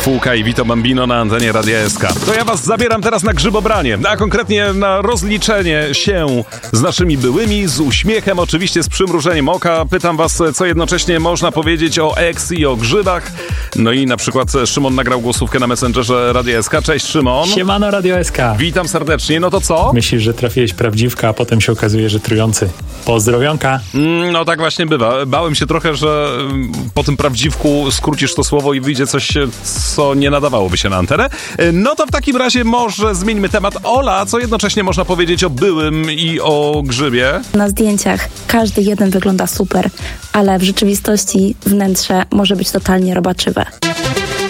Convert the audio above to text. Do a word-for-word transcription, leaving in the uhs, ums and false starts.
Fułka i Vito Bambino na antenie Radia S K. To ja was zabieram teraz na grzybobranie, a konkretnie na rozliczenie się z naszymi byłymi, z uśmiechem, oczywiście z przymrużeniem oka. Pytam was, co jednocześnie można powiedzieć o ex i o grzybach. No i na przykład Szymon nagrał głosówkę na Messengerze Radia S K. Cześć Szymon. Siemano Radio S K. Witam serdecznie. No to co? Myślisz, że trafiłeś prawdziwka, a potem się okazuje, że trujący. Pozdrowionka. Mm, no tak właśnie bywa. Bałem się trochę, że po tym prawdziwku skrócisz to słowo i wyjdzie coś, co nie nadawałoby się na antenę. No to w takim razie może zmieńmy temat. Ola, co jednocześnie można powiedzieć o byłym i o grzybie? Na zdjęciach każdy jeden wygląda super, ale w rzeczywistości wnętrze może być totalnie robaczywe.